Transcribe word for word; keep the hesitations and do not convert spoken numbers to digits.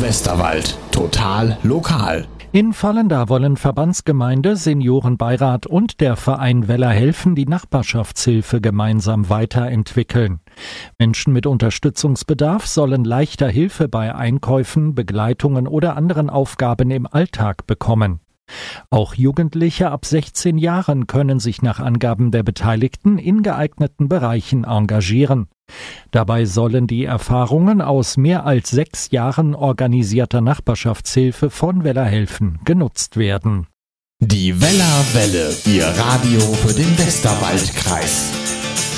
Westerwald. Total lokal. In Vallendar wollen Verbandsgemeinde, Seniorenbeirat und der Verein Weller helfen, die Nachbarschaftshilfe gemeinsam weiterentwickeln. Menschen mit Unterstützungsbedarf sollen leichter Hilfe bei Einkäufen, Begleitungen oder anderen Aufgaben im Alltag bekommen. Auch Jugendliche ab sechzehn Jahren können sich nach Angaben der Beteiligten in geeigneten Bereichen engagieren. Dabei sollen die Erfahrungen aus mehr als sechs Jahren organisierter Nachbarschaftshilfe von Weller helfen genutzt werden. Die Weller Welle, Ihr Radio für den Westerwaldkreis.